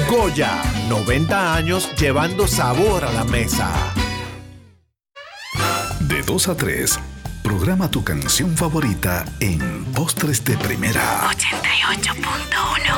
Goya, 90 años llevando sabor a la mesa. De 2 a 3, programa tu canción favorita en Postres de Primera. 88.1